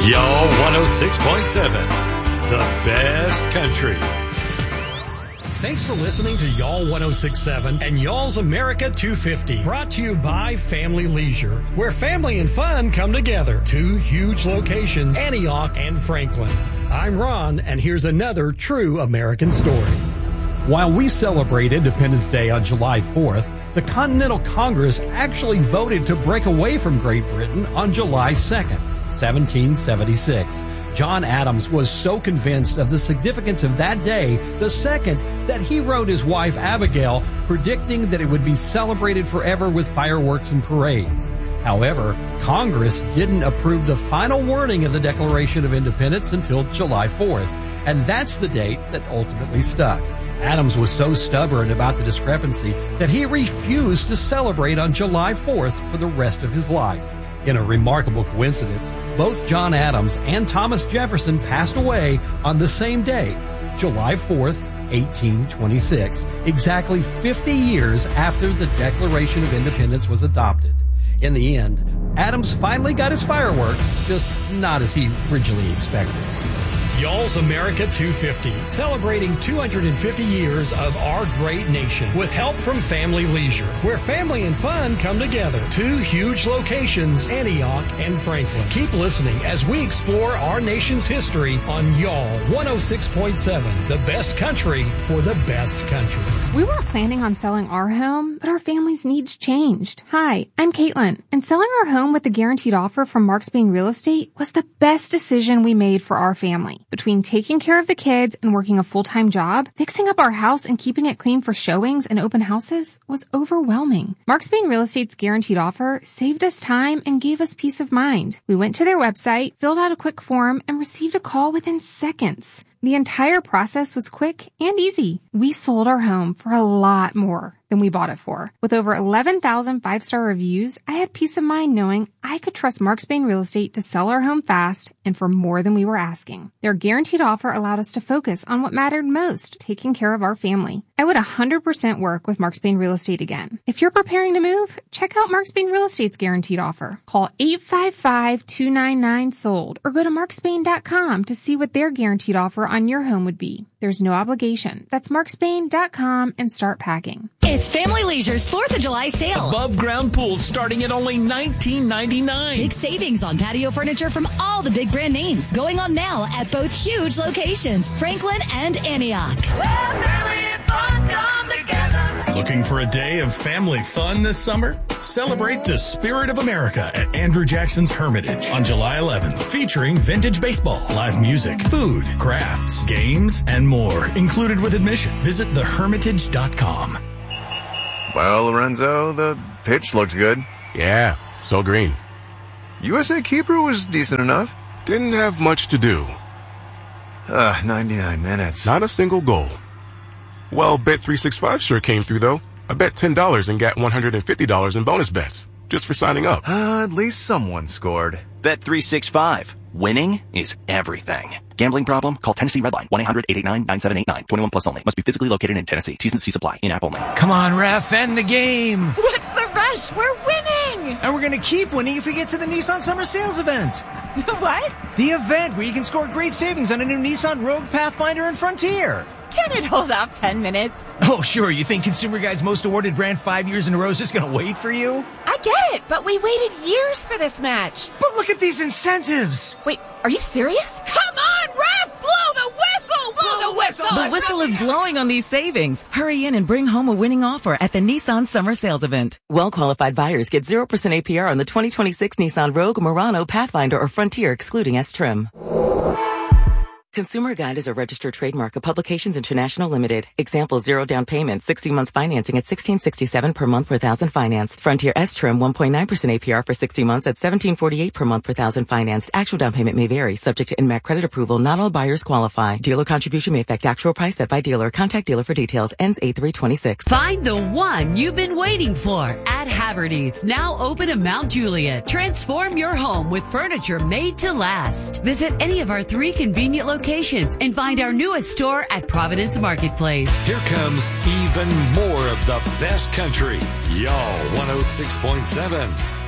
Y'all 106.7, the best country. Thanks for listening to Y'all 106.7 and Y'all's America 250. Brought to you by Family Leisure, where family and fun come together. Two huge locations, Antioch and Franklin. I'm Ron, and here's another true American story. While we celebrate Independence Day on July 4th, the Continental Congress actually voted to break away from Great Britain on July 2nd, 1776. John Adams was so convinced of the significance of that day, the second, that he wrote his wife Abigail, predicting that it would be celebrated forever with fireworks and parades. However, Congress didn't approve the final wording of the Declaration of Independence until July 4th, and that's the date that ultimately stuck. Adams was so stubborn about the discrepancy that he refused to celebrate on July 4th for the rest of his life. In a remarkable coincidence, both John Adams and Thomas Jefferson passed away on the same day, July 4th, 1826, exactly 50 years after the Declaration of Independence was adopted. In the end, Adams finally got his fireworks, just not as he originally expected. Y'all's America 250, celebrating 250 years of our great nation with help from Family Leisure, where family and fun come together. Two huge locations, Antioch and Franklin. Keep listening as we explore our nation's history on Y'all 106.7, the best country for the best country. We weren't planning on selling our home, but our family's needs changed. Hi, I'm Caitlin, and selling our home with a guaranteed offer from Mark Spain Real Estate was the best decision we made for our family. Between taking care of the kids and working a full-time job, fixing up our house and keeping it clean for showings and open houses was overwhelming. Mark Spain Real Estate's guaranteed offer saved us time and gave us peace of mind. We went to their website, filled out a quick form, and received a call within seconds. The entire process was quick and easy. We sold our home for a lot more than we bought it for. With over 11,000 five-star reviews, I had peace of mind knowing I could trust Mark Spain Real Estate to sell our home fast and for more than we were asking. Their guaranteed offer allowed us to focus on what mattered most, taking care of our family. I would 100% work with Mark Spain Real Estate again. If you're preparing to move, check out Mark Spain Real Estate's guaranteed offer. Call 855-299-SOLD or go to markspain.com to see what their guaranteed offer on your home would be. There's no obligation. That's markspain.com and start packing. It's Family Leisure's 4th of July sale. Above ground pools starting at only $19.99. Big savings on patio furniture from all the big brand names. Going on now at both huge locations, Franklin and Antioch. Well, family and fun come together. Looking for a day of family fun this summer? Celebrate the spirit of America at Andrew Jackson's Hermitage on July 11th, featuring vintage baseball, live music, food, crafts, games, and more, included with admission. Visit thehermitage.com. Well, Lorenzo, the pitch looked good. Yeah, so green. USA keeper was decent enough. Didn't have much to do. 99 minutes. Not a single goal. Well, Bet365 sure came through, though. I bet $10 and got $150 in bonus bets, just for signing up. At least someone scored. Bet365. Winning is everything. Gambling problem? Call Tennessee Redline. 1-800-889-9789. 21 plus only. Must be physically located in Tennessee. T's and C's apply. In-app only. Come on, ref, end the game. What's the rush? We're winning. And we're going to keep winning if we get to the Nissan Summer Sales event. What? The event where you can score great savings on a new Nissan Rogue, Pathfinder, and Frontier. Can it hold off 10 minutes? Oh, sure. You think Consumer Guide's most awarded brand 5 years in a row is just going to wait for you? I get it, but we waited years for this match. But look at these incentives. Wait, are you serious? Come on, ref! Blow the whistle! Blow the whistle! The whistle is blowing on these savings. Hurry in and bring home a winning offer at the Nissan Summer Sales Event. Well-qualified buyers get 0% APR on the 2026 Nissan Rogue, Murano, Pathfinder, or Frontier, excluding S-Trim. Consumer Guide is a registered trademark of Publications International Limited. Example, 0 down payment, 60 months financing at $16.67 per month per thousand financed. Frontier S-Trim, 1.9% APR for 60 months at $17.48 per month per thousand financed. Actual down payment may vary, subject to INMAC credit approval. Not all buyers qualify. Dealer contribution may affect actual price set by dealer. Contact dealer for details. Ends 8/3/26. Find the one you've been waiting for at Haverty's, now open in Mount Juliet. Transform your home with furniture made to last. Visit any of our 3 convenient locations and find our newest store at Providence Marketplace. Here comes even more of the best country. Y'all 106.7.